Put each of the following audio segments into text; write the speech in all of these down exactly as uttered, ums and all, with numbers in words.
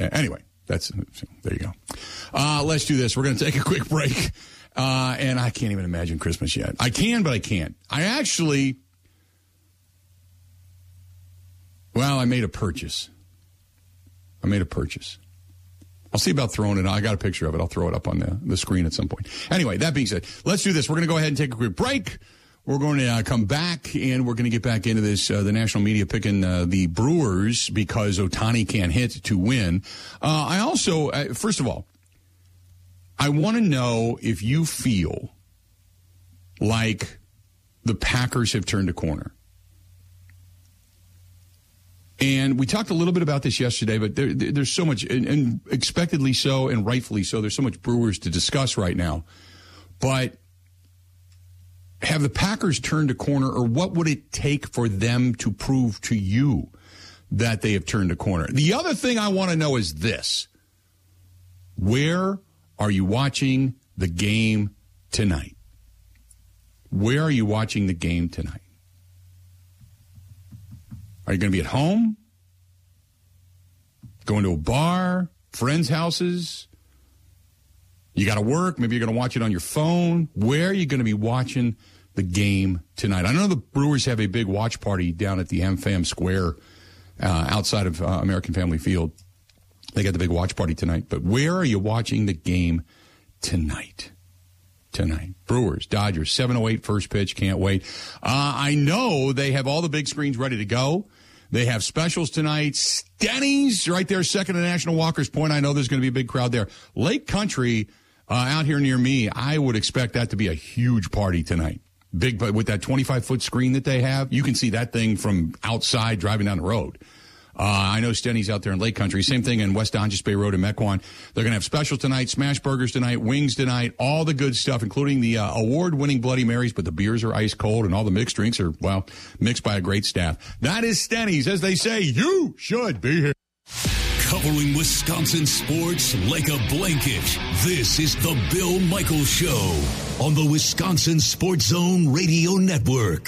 Anyway, that's there you go. Uh, let's do this. We're going to take a quick break. Uh, and I can't even imagine Christmas yet. I can, but I can't. I actually, well, I made a purchase. I made a purchase. I'll see about throwing it. I got a picture of it. I'll throw it up on the, the screen at some point. Anyway, that being said, let's do this. We're going to go ahead and take a quick break. We're going to uh, come back, and we're going to get back into this, uh, the national media picking uh, the Brewers because Ohtani can't hit to win. Uh, I also, uh, first of all, I want to know if you feel like the Packers have turned a corner. And we talked a little bit about this yesterday, but there, there's so much, and, and expectedly so and rightfully so, there's so much Brewers to discuss right now. But have the Packers turned a corner, or what would it take for them to prove to you that they have turned a corner? The other thing I want to know is this. Where are you watching the game tonight? Where are you watching the game tonight? Are you going to be at home? Going to a bar? Friends' houses? You got to work? Maybe you're going to watch it on your phone? Where are you going to be watching the game tonight? I know the Brewers have a big watch party down at the AmFam Square uh, outside of uh, American Family Field. They got the big watch party tonight. But where are you watching the game tonight? Tonight. Brewers, Dodgers, seven oh eight first pitch. Can't wait. Uh, I know they have all the big screens ready to go. They have specials tonight. Stenny's right there, second to National Walker's Point. I know there's going to be a big crowd there. Lake Country uh, out here near me, I would expect that to be a huge party tonight. Big, but with that twenty-five foot screen that they have, you can see that thing from outside driving down the road. Uh, I know Stenny's out there in Lake Country. Same thing in West Donges Bay Road in Mequon. They're going to have specials tonight, smash burgers tonight, wings tonight, all the good stuff, including the uh, award-winning Bloody Marys, but the beers are ice cold, and all the mixed drinks are, well, mixed by a great staff. That is Stenny's. As they say, you should be here. Covering Wisconsin sports like a blanket, this is the Bill Michaels Show on the Wisconsin Sports Zone Radio Network.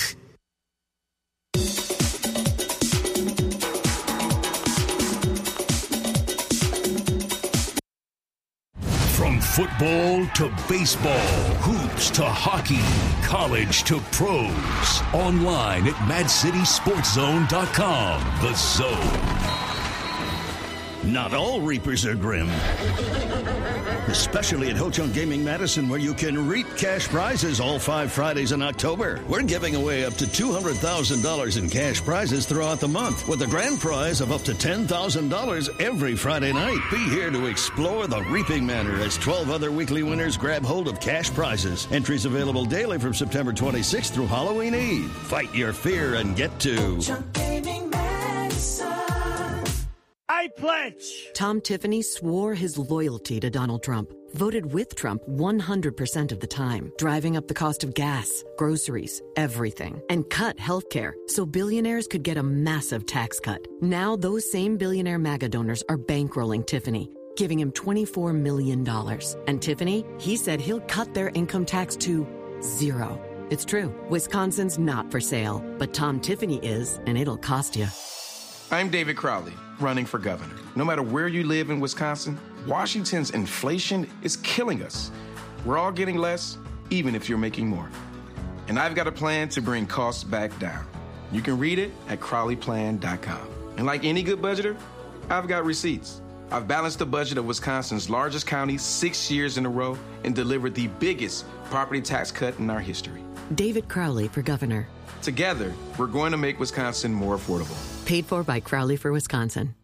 From football to baseball, hoops to hockey, college to pros. Online at mad city sports zone dot com. The Zone. Not all reapers are grim. Especially at Ho Chunk Gaming Madison, where you can reap cash prizes all five Fridays in October. We're giving away up to two hundred thousand dollars in cash prizes throughout the month, with a grand prize of up to ten thousand dollars every Friday night. Be here to explore the reaping manor as twelve other weekly winners grab hold of cash prizes. Entries available daily from September twenty-sixth through Halloween Eve. Fight your fear and get to Ho Chunk Gaming Madison. I pledge. Tom Tiffany swore his loyalty to Donald Trump, voted with Trump one hundred percent of the time, driving up the cost of gas, groceries, everything, and cut health care so billionaires could get a massive tax cut. Now those same billionaire MAGA donors are bankrolling Tiffany, giving him twenty-four million dollars. And Tiffany, he said he'll cut their income tax to zero. It's true. Wisconsin's not for sale, but Tom Tiffany is, and it'll cost you. I'm David Crowley, running for governor. No matter where you live in Wisconsin, Washington's inflation is killing us. We're all getting less, even if you're making more. And I've got a plan to bring costs back down. You can read it at crowley plan dot com. And like any good budgeter, I've got receipts. I've balanced the budget of Wisconsin's largest county six years in a row and delivered the biggest property tax cut in our history. David Crowley for governor. Together, we're going to make Wisconsin more affordable. Paid for by Crowley for Wisconsin.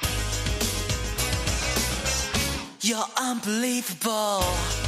You're unbelievable.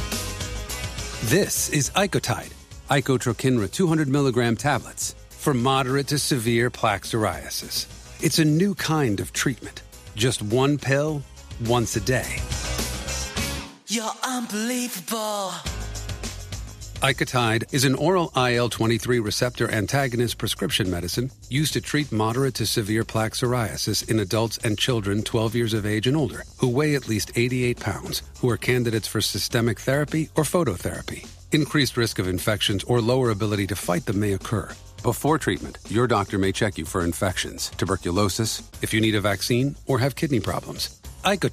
This is Icotide, Icotrokinra two hundred milligram tablets for moderate to severe plaque psoriasis. It's a new kind of treatment. Just one pill, once a day. You're unbelievable. Icotide is an oral I L twenty-three receptor antagonist prescription medicine used to treat moderate to severe plaque psoriasis in adults and children twelve years of age and older who weigh at least eighty-eight pounds, who are candidates for systemic therapy or phototherapy. Increased risk of infections or lower ability to fight them may occur. Before treatment, your doctor may check you for infections, tuberculosis, if you need a vaccine, or have kidney problems. Icotide